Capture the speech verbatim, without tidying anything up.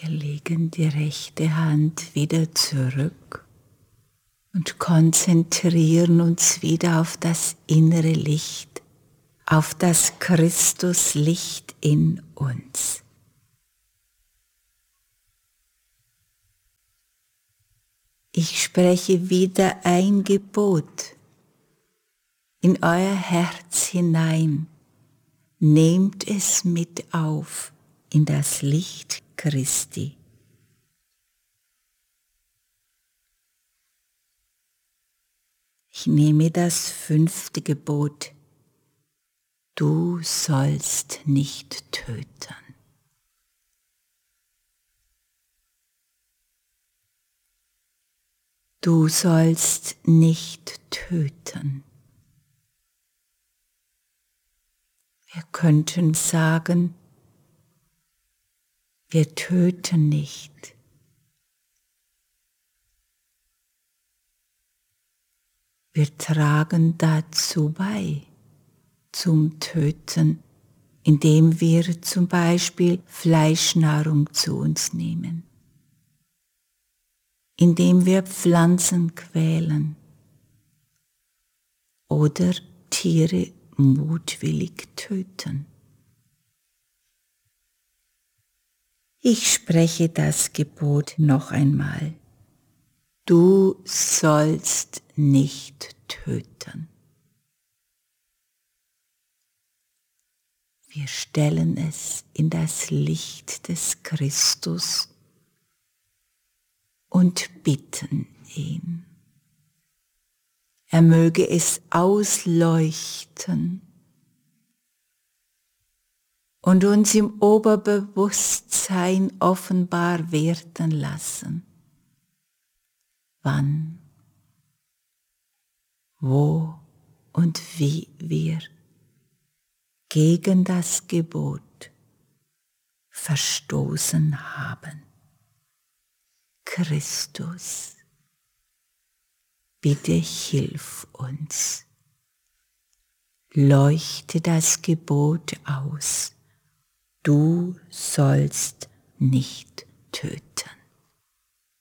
Wir legen die rechte Hand wieder zurück und konzentrieren uns wieder auf das innere Licht, auf das Christuslicht in uns. Ich spreche wieder ein Gebot in euer Herz hinein. Nehmt es mit auf in das Licht Christi. Ich nehme das fünfte Gebot. Du sollst nicht töten. Du sollst nicht töten. Wir könnten sagen, wir töten nicht. Wir tragen dazu bei, zum Töten, indem wir zum Beispiel Fleischnahrung zu uns nehmen, indem wir Pflanzen quälen oder Tiere mutwillig töten. Ich spreche das Gebot noch einmal. Du sollst nicht töten. Wir stellen es in das Licht des Christus und bitten ihn. Er möge es ausleuchten und uns im Oberbewusstsein offenbar werden lassen, wann, wo und wie wir gegen das Gebot verstoßen haben. Christus, bitte hilf uns. Leuchte das Gebot aus. Du sollst nicht töten.